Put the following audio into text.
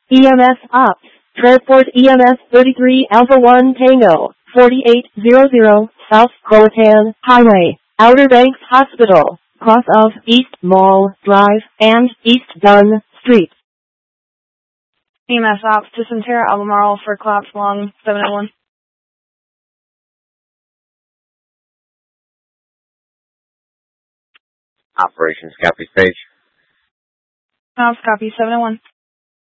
EMS Ops. Transport EMS 33 Alpha 1 Tango, 4800, South Croatan Highway, Outer Banks Hospital, cross of East Mall Drive and East Dunn Street. EMS Ops to Centera Albemarle for collapsed lung 701. Operations, copy stage. Ops, copy 701.